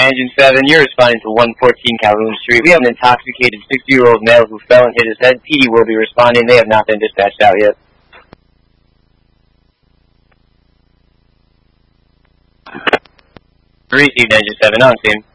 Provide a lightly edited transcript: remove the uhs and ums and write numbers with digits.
Engine 7, you're responding to 114 Calhoun Street. We have an intoxicated 60-year-old male who fell and hit his head. PD will be responding. They have not been dispatched out yet. Received Engine 7 on scene.